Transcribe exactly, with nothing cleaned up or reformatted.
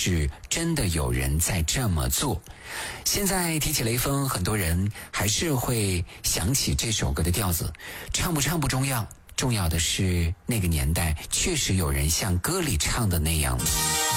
是真的有人在这么做。现在提起雷锋，很多人还是会想起这首歌的调子，唱不唱不重要，重要的是那个年代确实有人像歌里唱的那样。